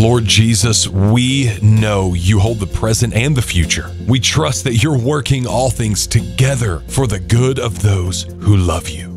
Lord Jesus, we know you hold the present and the future. We trust that you're working all things together for the good of those who love you.